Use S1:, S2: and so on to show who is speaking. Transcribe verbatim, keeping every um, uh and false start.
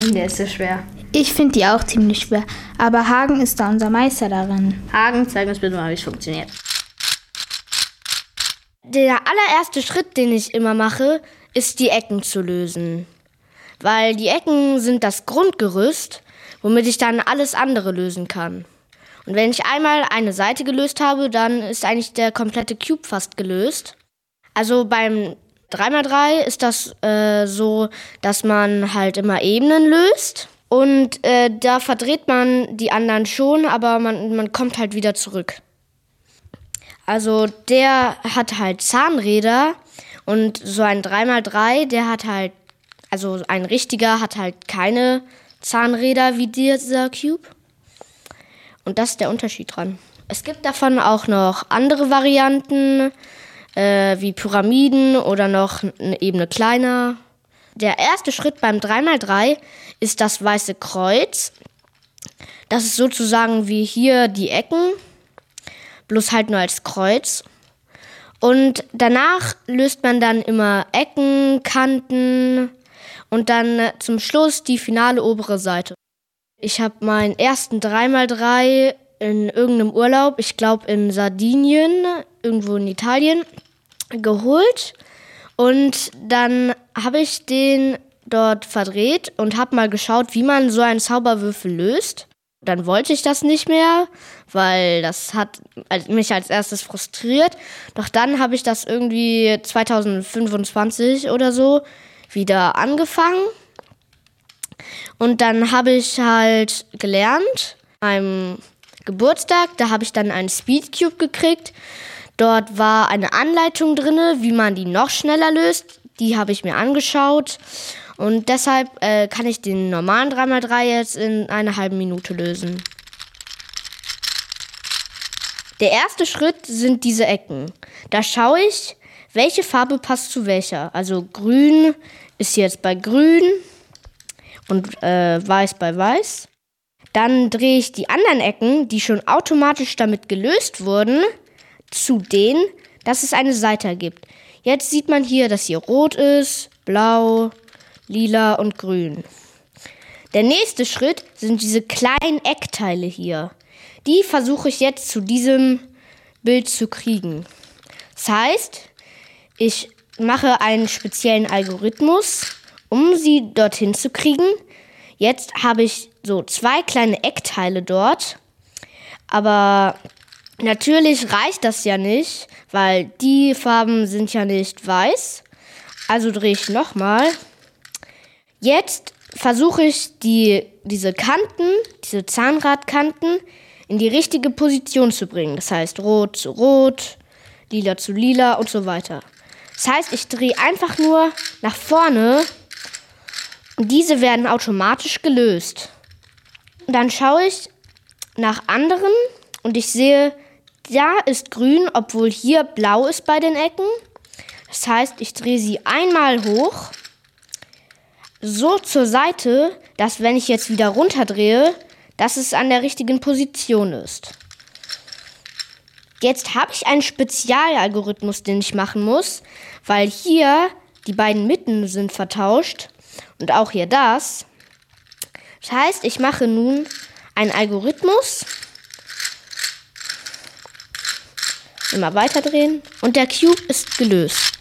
S1: Der ist so schwer.
S2: Ich finde die auch ziemlich schwer, aber Hagen ist da unser Meister darin.
S1: Hagen, zeig uns bitte mal, wie es funktioniert.
S3: Der allererste Schritt, den ich immer mache, ist die Ecken zu lösen. Weil die Ecken sind das Grundgerüst, womit ich dann alles andere lösen kann. Und wenn ich einmal eine Seite gelöst habe, dann ist eigentlich der komplette Cube fast gelöst. Also beim drei mal drei ist das äh, so, dass man halt immer Ebenen löst. Und äh, da verdreht man die anderen schon, aber man, man kommt halt wieder zurück. Also der hat halt Zahnräder und so ein drei mal drei, der hat halt, also ein richtiger hat halt keine Zahnräder wie dieser Cube. Und das ist der Unterschied dran. Es gibt davon auch noch andere Varianten, äh, wie Pyramiden oder noch eine Ebene kleiner. Der erste Schritt beim drei mal drei ist das weiße Kreuz. Das ist sozusagen wie hier die Ecken, bloß halt nur als Kreuz. Und danach löst man dann immer Ecken, Kanten und dann zum Schluss die finale obere Seite. Ich habe meinen ersten drei mal drei in irgendeinem Urlaub, ich glaube in Sardinien, irgendwo in Italien, geholt. Und dann habe ich den dort verdreht und habe mal geschaut, wie man so einen Zauberwürfel löst. Dann wollte ich das nicht mehr, weil das hat mich als erstes frustriert. Doch dann habe ich das irgendwie zwanzig fünfundzwanzig oder so wieder angefangen. Und dann habe ich halt gelernt, beim Geburtstag, da habe ich dann einen Speedcube gekriegt. Dort war eine Anleitung drin, wie man die noch schneller löst. Die habe ich mir angeschaut. Und deshalb äh, kann ich den normalen drei mal drei jetzt in einer halben Minute lösen. Der erste Schritt sind diese Ecken. Da schaue ich, welche Farbe passt zu welcher. Also grün ist jetzt bei grün und äh, weiß bei weiß. Dann drehe ich die anderen Ecken, die schon automatisch damit gelöst wurden, zu denen, dass es eine Seite gibt. Jetzt sieht man hier, dass hier rot ist, blau, lila und grün. Der nächste Schritt sind diese kleinen Eckteile hier. Die versuche ich jetzt zu diesem Bild zu kriegen. Das heißt, ich mache einen speziellen Algorithmus, um sie dorthin zu kriegen. Jetzt habe ich so zwei kleine Eckteile dort, aber natürlich reicht das ja nicht, weil die Farben sind ja nicht weiß. Also drehe ich nochmal. Jetzt versuche ich, die, diese Kanten, diese Zahnradkanten, in die richtige Position zu bringen. Das heißt, rot zu rot, lila zu lila und so weiter. Das heißt, ich drehe einfach nur nach vorne und diese werden automatisch gelöst. Und dann schaue ich nach anderen und ich sehe, da ist grün, obwohl hier blau ist bei den Ecken. Das heißt, ich drehe sie einmal hoch, so zur Seite, dass wenn ich jetzt wieder runterdrehe, dass es an der richtigen Position ist. Jetzt habe ich einen Spezialalgorithmus, den ich machen muss, weil hier die beiden Mitten sind vertauscht und auch hier das. Das heißt, ich mache nun einen Algorithmus, immer weiter drehen und der Cube ist gelöst.